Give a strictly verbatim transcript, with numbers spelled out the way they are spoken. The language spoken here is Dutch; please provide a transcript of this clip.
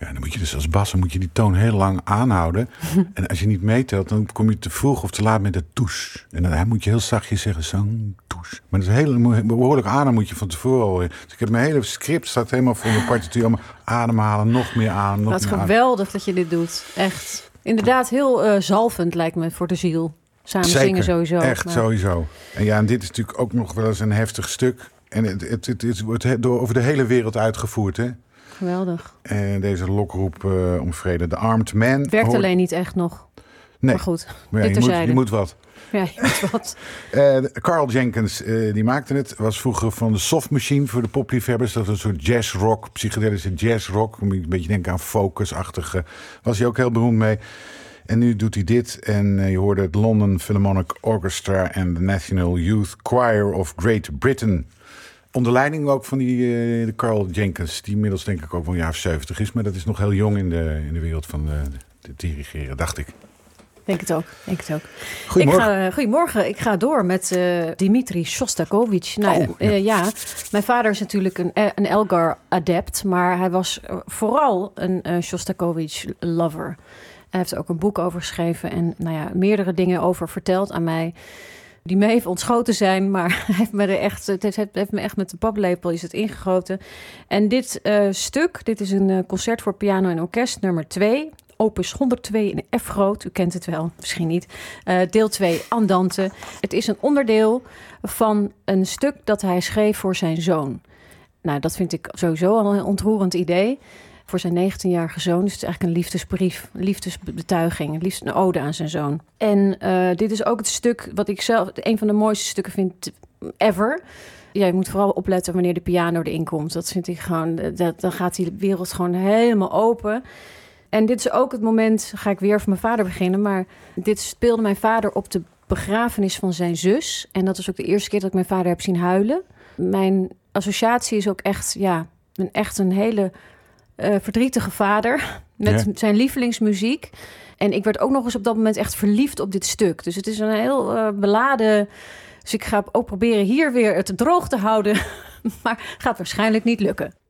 Ja, dan moet je dus als bas moet je die toon heel lang aanhouden. En als je niet meetelt, dan kom je te vroeg of te laat met de toes. En dan moet je heel zachtjes zeggen, zang, toes. Maar dat is heel behoorlijk adem moet je van tevoren al. Dus ik heb mijn hele script staat helemaal voor mijn partituur. Allemaal ademhalen, nog meer adem, nog Wat meer geweldig adem. dat je dit doet. Echt. Inderdaad, heel uh, zalvend lijkt me voor de ziel. Samen Zeker, zingen sowieso. echt maar... sowieso. En ja, en dit is natuurlijk ook nog wel eens een heftig stuk. En het, het, het, het wordt door, over de hele wereld uitgevoerd, hè? Geweldig. En deze lokroep uh, om vrede. The Armed Man. Het werkt hoort... alleen niet echt nog. Nee. Maar goed, Maar ja, dit je, moet, terzijde. je moet wat. Ja, je moet wat. uh, Carl Jenkins, uh, die maakte het. Was vroeger van de Soft Machine voor de popliefhebbers. Dat was een soort jazzrock, psychedelische jazzrock. Moet je een beetje denken aan Focus-achtige. Was hij ook heel beroemd mee. En nu doet hij dit. En uh, je hoorde het London Philharmonic Orchestra en de National Youth Choir of Great Britain. Onder leiding ook van die uh, de Carl Jenkins, die inmiddels denk ik ook wel een jaar of zeventig is. Maar dat is nog heel jong in de, in de wereld van de, de dirigeren, dacht ik. Denk het ook, denk het ook. Goedemorgen. Ik ga, goedemorgen. Ik ga door met uh, Dmitri Shostakovich. Nou, oh, ja. Uh, ja, mijn vader is natuurlijk een, een Elgar-adept, maar hij was vooral een uh, Shostakovich-lover. Hij heeft er ook een boek over geschreven en nou ja, meerdere dingen over verteld aan mij, die me even ontschoten zijn, maar hij heeft me er echt, het heeft, heeft me echt met de paplepel is het ingegoten. En dit uh, stuk, dit is een uh, concert voor piano en orkest nummer twee, opus honderdtwee in F groot, u kent het wel, misschien niet. Uh, deel twee, Andante. Het is een onderdeel van een stuk dat hij schreef voor zijn zoon. Nou, dat vind ik sowieso al een ontroerend idee. Voor zijn negentienjarige zoon. Dus het is eigenlijk een liefdesbrief, een liefdesbetuiging, liefst een ode aan zijn zoon. En uh, dit is ook het stuk wat ik zelf een van de mooiste stukken vind ever. Ja, je moet vooral opletten wanneer de piano erin komt. Dat vind ik gewoon, dat, dan gaat die wereld gewoon helemaal open. En dit is ook het moment, ga ik weer voor mijn vader beginnen, maar dit speelde mijn vader op de begrafenis van zijn zus. En dat is ook de eerste keer dat ik mijn vader heb zien huilen. Mijn associatie is ook echt, ja, een, echt een hele uh, verdrietige vader met ja. zijn lievelingsmuziek. En ik werd ook nog eens op dat moment echt verliefd op dit stuk. Dus het is een heel uh, beladen. Dus ik ga ook proberen hier weer het droog te houden. Maar gaat waarschijnlijk niet lukken.